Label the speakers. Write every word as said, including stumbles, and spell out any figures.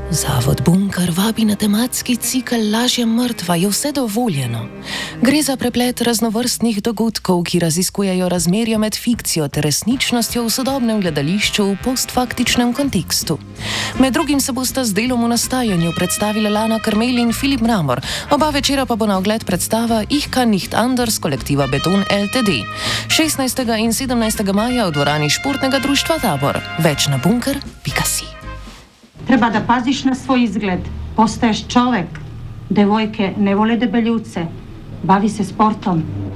Speaker 1: Zavod Bunker vabi na tematski cikel Lažje mrtva, je vse dovoljeno. Gre za preplet raznovrstnih dogodkov, ki raziskujejo razmerja med fikcijo ter resničnostjo v sodobnem gledališču v postfaktičnem kontekstu. Med drugim se bosta z delom v nastajanju predstavila Lana Karmel in Filip Mramor, oba večera pa bo na ogled predstava Ich kann nicht anders kolektiva Beton Ltd. šestnajstega in sedemnajstega maja v dvorani Športnega društva Tabor. Več na bunker pika si.
Speaker 2: Treba da paziš na svoj izgled, postaješ čovek. Devojke ne vole debeljuce, bavi se sportom.